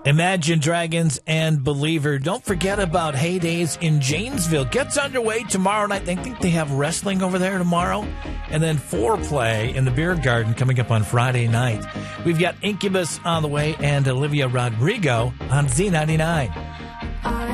Imagine Dragons and Believer. Don't forget about Heydays in Janesville. Gets underway tomorrow night. I think they have wrestling over there tomorrow. And then Foreplay in the Beer Garden coming up on Friday night. We've got Incubus on the way and Olivia Rodrigo on Z99.